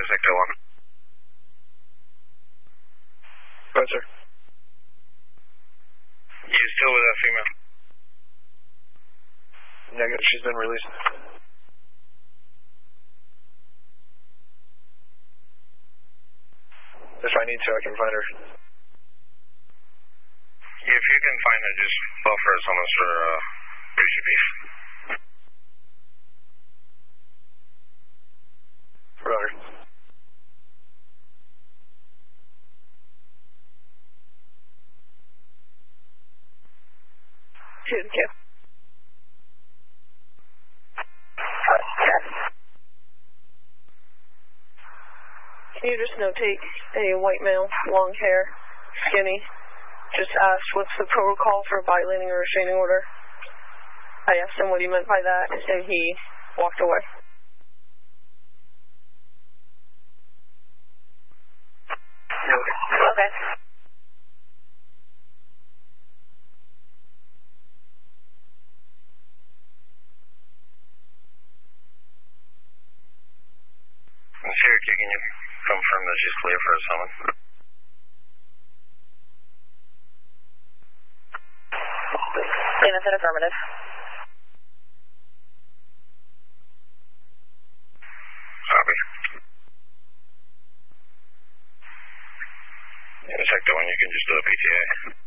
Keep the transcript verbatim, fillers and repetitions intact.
Sector one. Go ahead, sir. You still with that female? Negative, she's been released. If I need to, I can find her. Yeah, if you can find her, just buffer us on us for uh, Bishop Beef. Roger. Two to two. Can you just notate a white male, long hair, skinny, just asked what's the protocol for violating a restraining order? I asked him what he meant by that, and he walked away. Okay. Cherokee, can you confirm that she's clear for a summon? Dana said affirmative. Copy. In Sector one, you can just do a P T A.